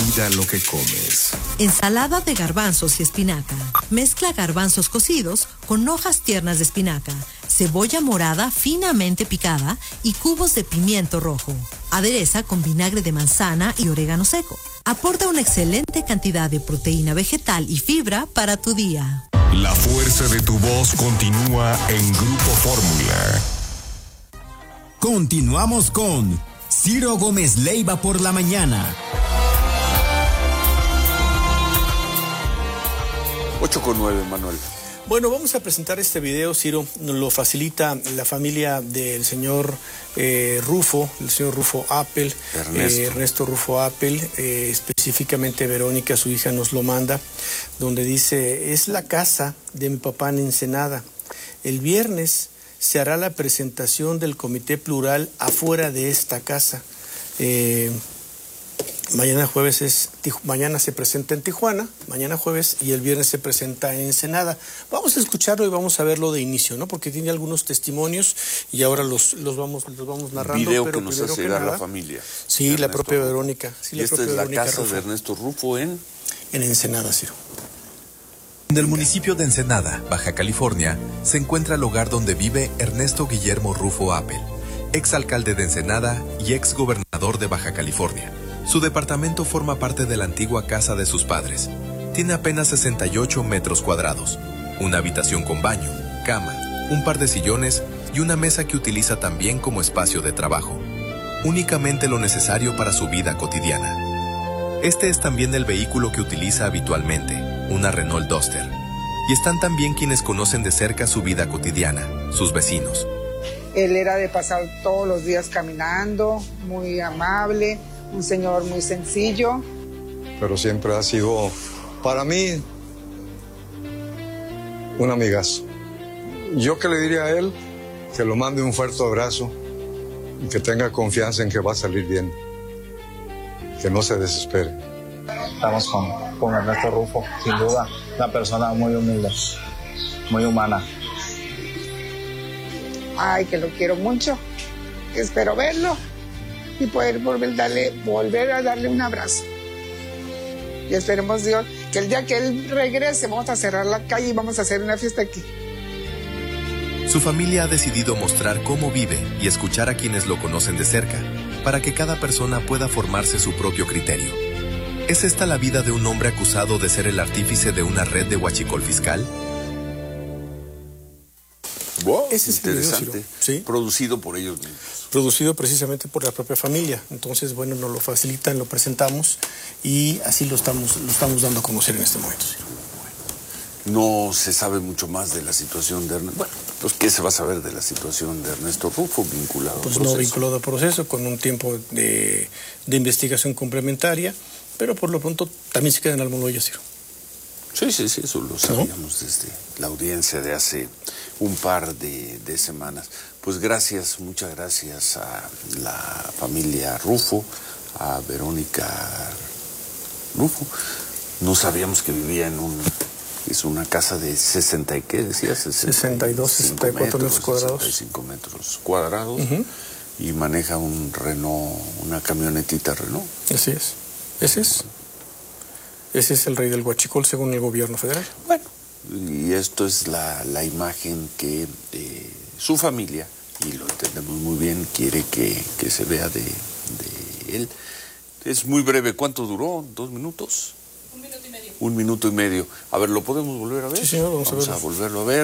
Cuida lo que comes. Ensalada de garbanzos y espinaca. Mezcla garbanzos cocidos con hojas tiernas de espinaca, cebolla morada finamente picada y cubos de pimiento rojo. Adereza con vinagre de manzana y orégano seco. Aporta una excelente cantidad de proteína vegetal y fibra para tu día. La fuerza de tu voz continúa en Grupo Fórmula. Continuamos con Ciro Gómez Leiva por la mañana. 8:09, Manuel. Bueno, vamos a presentar este video, Ciro, nos lo facilita la familia del señor Rufo, el señor Rufo Apple, Ernesto Rufo Apple, específicamente Verónica, su hija, nos lo manda, donde dice: es la casa de mi papá en Ensenada. El viernes se hará la presentación del comité plural afuera de esta casa. Mañana se presenta en Tijuana, mañana jueves, y el viernes se presenta en Ensenada. Vamos a escucharlo y vamos a verlo de inicio, ¿no? Porque tiene algunos testimonios y ahora los vamos narrando. Video pero que nos hace llegar la familia. Sí, Ernesto, la propia Verónica. Sí, y esta es la casa Rufo, de Ernesto Rufo en Ensenada, Ciro. Del municipio de Ensenada, Baja California, se encuentra el hogar donde vive Ernesto Guillermo Rufo Apple, exalcalde de Ensenada y exgobernador de Baja California. Su departamento forma parte de la antigua casa de sus padres. Tiene apenas 68 metros cuadrados, una habitación con baño, cama, un par de sillones y una mesa que utiliza también como espacio de trabajo. Únicamente lo necesario para su vida cotidiana. Este es también el vehículo que utiliza habitualmente, una Renault Duster. Y están también quienes conocen de cerca su vida cotidiana, sus vecinos. Él era de pasar todos los días caminando, muy amable, un señor muy sencillo. Pero siempre ha sido, para mí, un amigazo. Yo que le diría a él que lo mande un fuerte abrazo y que tenga confianza en que va a salir bien. Que no se desespere. Estamos con Ernesto Rufo, sin duda, una persona muy humilde, muy humana. Ay, que lo quiero mucho, espero verlo y poder volver a darle un abrazo. Y esperemos, Dios, que el día que él regrese vamos a cerrar la calle y vamos a hacer una fiesta aquí. Su familia ha decidido mostrar cómo vive y escuchar a quienes lo conocen de cerca, para que cada persona pueda formarse su propio criterio. ¿Es esta la vida de un hombre acusado de ser el artífice de una red de huachicol fiscal? Wow, ese es interesante. ¿Sí? Producido por ellos mismos. Producido precisamente por la propia familia. Entonces, bueno, nos lo facilitan, lo presentamos y así lo estamos dando a conocer en este momento. No se sabe mucho más de la situación de Ernesto. Bueno, pues ¿qué se va a saber de la situación de Ernesto Rufo vinculado al proceso? Pues no vinculado al proceso, con un tiempo de investigación complementaria, pero por lo pronto también se queda en Almoloya, Ciro. Sí, eso lo sabíamos desde la audiencia de hace un par de semanas. Pues gracias, muchas gracias a la familia Rufo, a Verónica Rufo. No sabíamos que vivía en una casa de 60 y qué decías, 62, 64 metros cuadrados. 65 metros cuadrados. Y maneja un Renault, una camionetita Renault. Así es. Ese es el rey del huachicol según el gobierno federal. Bueno, y esto es la imagen que su familia, y lo entendemos muy bien, quiere que se vea de él. Es muy breve. ¿Cuánto duró? ¿2 minutos? 1 minuto y medio. 1 minuto y medio. A ver, ¿lo podemos volver a ver? Sí, señor, vamos a volverlo a ver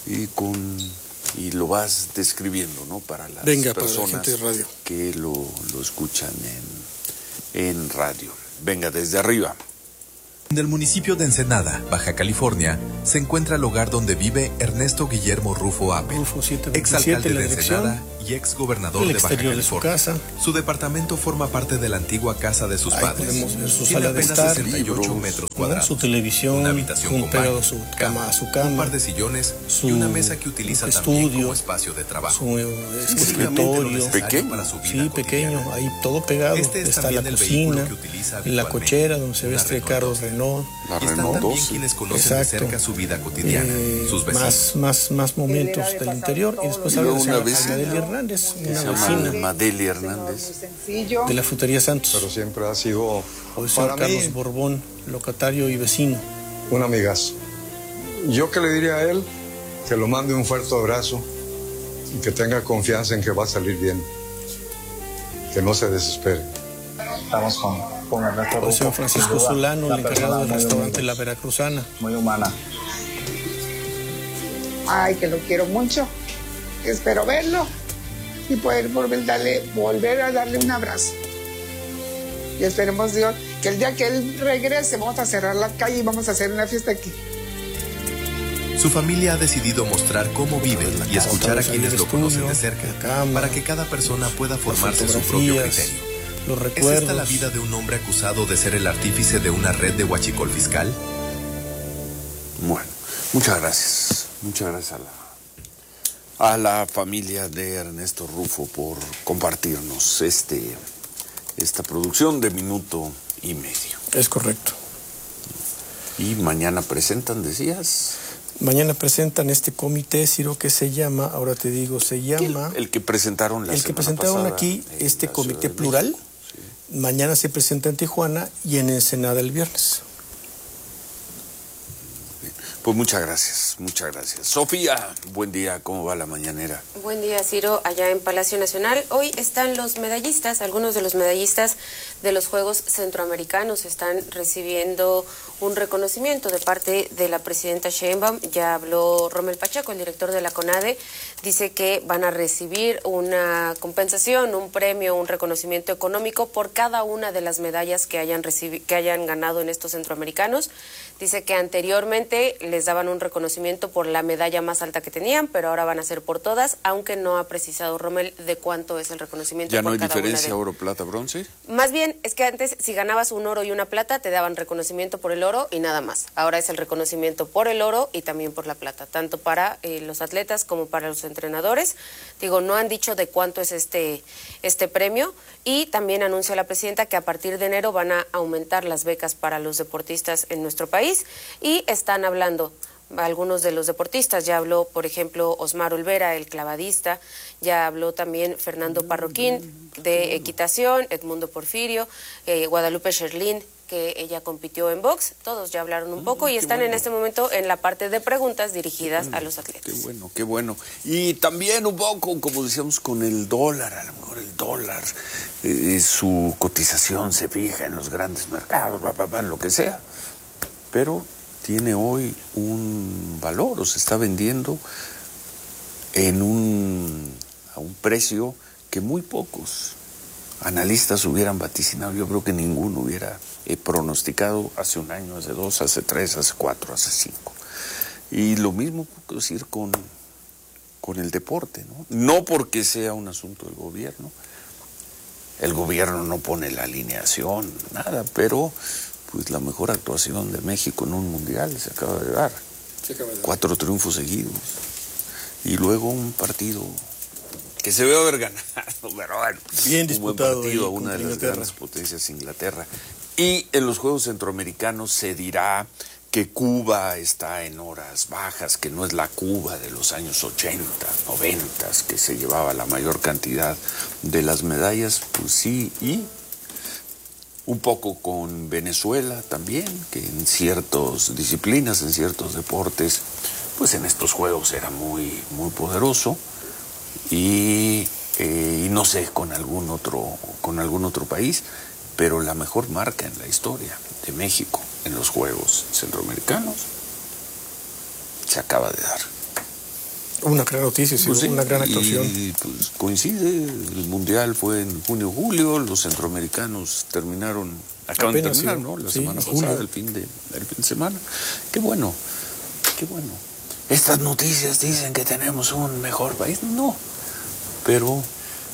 y lo vas describiendo, ¿no? Para las personas para la gente de radio que lo escuchan en radio. Venga, desde arriba. Del municipio de Ensenada, Baja California, se encuentra el hogar donde vive Ernesto Guillermo Rufo Apple, exalcalde de Ensenada y exgobernador de Baja California. Su departamento forma parte de la antigua casa de sus padres. Podemos ver su Tiene sala de apenas estar, 68 metros cuadrados, su televisión, una habitación con baño, su cama, un par de sillones y una mesa que utiliza también como espacio de trabajo. Su escritorio pequeño, para su vida sí, pequeño, ahí todo pegado. Está la cocina, la cochera donde se ve este carro Renault. La Están Renault también 12. quienes conocen de cerca su vida cotidiana, sus vecinos. Más momentos del interior. Y después habla de Madeli Hernández, una vecina Madeli Hernández de la Frutería Santos. Pero siempre ha sido, o el señor Carlos Borbón, locatario y vecino. Un amigazo. Yo que le diría a él que lo mande un fuerte abrazo y que tenga confianza en que va a salir bien. Que no se desespere. Estamos con Ernesto Rufo. O el señor Francisco Solano, el encargado del restaurante La Veracruzana. Muy humana. Ay, que lo quiero mucho. Espero verlo y poder volver a darle un abrazo. Y esperemos, Dios, que el día que él regrese vamos a cerrar la calle y vamos a hacer una fiesta aquí. Su familia ha decidido mostrar cómo vive y escuchar a quienes lo conocen de cerca, para que cada persona pueda formarse su propio criterio. Los recuerdos. ¿Es esta la vida de un hombre acusado de ser el artífice de una red de huachicol fiscal? Bueno, muchas gracias. Muchas gracias a la familia de Ernesto Rufo por compartirnos esta producción de minuto y medio. Es correcto. Y mañana presentan, decías. Mañana presentan este comité, Ciro, que se llama, ahora te digo, se llama... El que presentaron la semana pasada. El que presentaron aquí, este comité plural, sí. Mañana se presenta en Tijuana y en Ensenada el viernes. Pues muchas gracias, muchas gracias. Sofía, buen día, ¿cómo va la mañanera? Buen día, Ciro, allá en Palacio Nacional. Hoy están los medallistas, algunos de los medallistas de los Juegos Centroamericanos están recibiendo un reconocimiento de parte de la presidenta Sheinbaum. Ya habló Rommel Pacheco, el director de la CONADE, dice que van a recibir una compensación, un premio, un reconocimiento económico por cada una de las medallas que hayan ganado en estos centroamericanos. Dice que anteriormente les daban un reconocimiento por la medalla más alta que tenían, pero ahora van a ser por todas, aunque no ha precisado Rommel de cuánto es el reconocimiento. ¿Ya no hay diferencia oro, plata, bronce? Más bien, es que antes si ganabas un oro y una plata, te daban reconocimiento por el oro y nada más. Ahora es el reconocimiento por el oro y también por la plata, tanto para los atletas como para los entrenadores. Digo, no han dicho de cuánto es este premio, y también anuncia la presidenta que a partir de enero van a aumentar las becas para los deportistas en nuestro país, y están hablando algunos de los deportistas. Ya habló, por ejemplo, Osmar Olvera, el clavadista, ya habló también Fernando Parroquín de equitación, Edmundo Porfirio, Guadalupe Sherlin, que ella compitió en box. Todos ya hablaron un poco y están en este momento en la parte de preguntas dirigidas a los atletas. Qué bueno, qué bueno. Y también un poco, como decíamos, con el dólar, a lo mejor el dólar, su cotización se fija en los grandes mercados, lo que sea, pero tiene hoy un valor, o se está vendiendo a un precio que muy pocos analistas hubieran vaticinado. Yo creo que ninguno hubiera pronosticado hace un año, hace dos, hace tres, hace cuatro, hace cinco. Y lo mismo puedo decir con el deporte, ¿no? No porque sea un asunto del gobierno. El gobierno no pone la alineación, nada, pero pues la mejor actuación de México en un mundial se acaba de dar. 4 triunfos seguidos. Y luego un partido que se debe haber ganado, pero bueno, bien disputado, un buen partido a una de las grandes potencias, Inglaterra. Y en los Juegos Centroamericanos se dirá que Cuba está en horas bajas, que no es la Cuba de los años 80, 90, que se llevaba la mayor cantidad de las medallas. Pues sí, y un poco con Venezuela también, que en ciertas disciplinas, en ciertos deportes, pues en estos Juegos era muy, muy poderoso. Y no sé con algún otro país, pero la mejor marca en la historia de México en los Juegos Centroamericanos se acaba de dar. Una gran noticia, sí, pues una gran actuación. Y pues coincide, el Mundial fue en junio-julio, los centroamericanos acaban de terminar, ¿no? La semana pasada, el fin de semana. Qué bueno, qué bueno. Estas noticias dicen que tenemos un mejor país. No, pero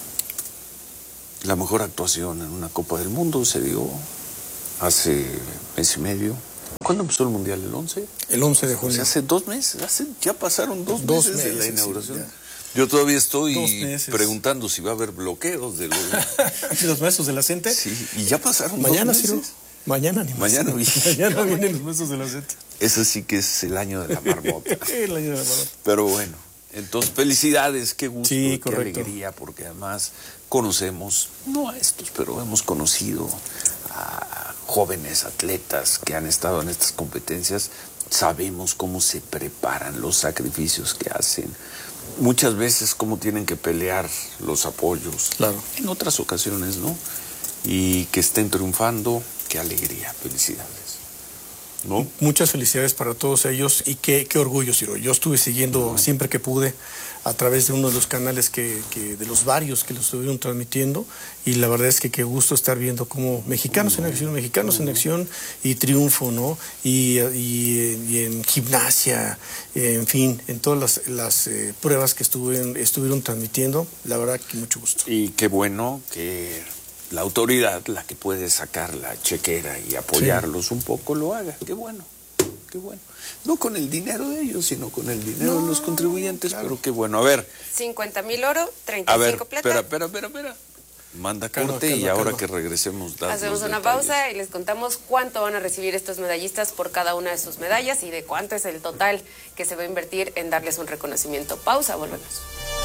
la mejor actuación en una Copa del Mundo se dio hace mes y medio. ¿Cuándo empezó el Mundial? ¿El 11? El 11 de junio. O sea, hace 2 meses, ya pasaron dos meses de la inauguración. Sí, yo todavía estoy preguntando si va a haber bloqueos de los maestros de la CENTE. Sí, y ya pasaron mañana, 2 meses. Ciro. Mañana vienen los maestros de la CENTE. Ese sí que es el año de la marmota. El año de la marmota. Pero bueno, entonces felicidades, qué gusto, sí, qué alegría, porque además conocemos, no a estos, pero hemos conocido a jóvenes atletas que han estado en estas competencias, sabemos cómo se preparan, los sacrificios que hacen. Muchas veces cómo tienen que pelear los apoyos. Claro. En otras ocasiones, ¿no? Y que estén triunfando, qué alegría, felicidades. ¿No? Muchas felicidades para todos ellos y qué orgullo, Ciro. Yo estuve siguiendo siempre que pude a través de uno de los canales de los varios que lo estuvieron transmitiendo, y la verdad es que qué gusto estar viendo como mexicanos en acción y triunfo, ¿no? Y en gimnasia, en fin, en todas las pruebas que estuvieron transmitiendo, la verdad que mucho gusto. Y qué bueno que la autoridad, la que puede sacar la chequera y apoyarlos un poco, lo haga. Qué bueno, qué bueno. No con el dinero de ellos, sino con el dinero de los contribuyentes, claro. Pero qué bueno. A ver. 50,000 oro, 35 plata. Espera. Manda corte y ahora que regresemos. Hacemos una pausa y les contamos cuánto van a recibir estos medallistas por cada una de sus medallas y de cuánto es el total que se va a invertir en darles un reconocimiento. Pausa, volvemos.